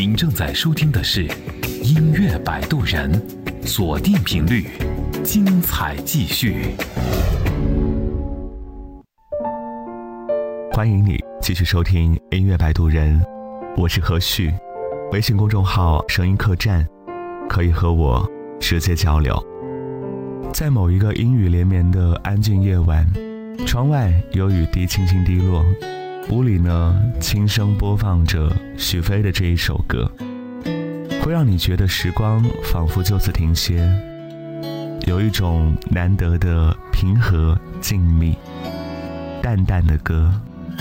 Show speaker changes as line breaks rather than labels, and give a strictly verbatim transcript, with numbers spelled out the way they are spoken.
您正在收听的是音乐摆渡人，锁定频率，精彩继续。
欢迎你继续收听音乐摆渡人，我是何旭，微信公众号声音客栈，可以和我直接交流。在某一个阴雨连绵的安静夜晚，窗外有雨滴轻轻滴落，屋里呢轻声播放着许飞的这一首歌，会让你觉得时光仿佛就此停歇，有一种难得的平和静谧。淡淡的歌，